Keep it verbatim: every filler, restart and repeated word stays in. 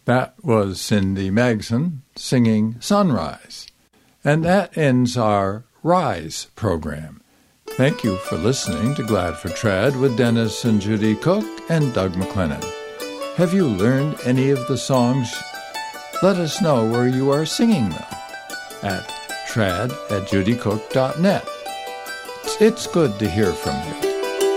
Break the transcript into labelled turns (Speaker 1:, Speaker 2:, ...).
Speaker 1: That was Cindy Magson singing Sunrise. And that ends our Rise program. Thank you for listening to Glad for Trad with Dennis and Judy Cook and Doug McLennan. Have you learned any of the songs? Let us know where you are singing them at trad at judy cook dot net. It's good to hear from you.